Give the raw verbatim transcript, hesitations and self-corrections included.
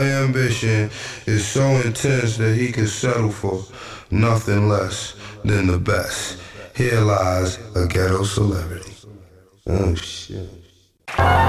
ambition is so intense that he could settle for nothing less than the best. Here lies a ghetto celebrity. Oh shit.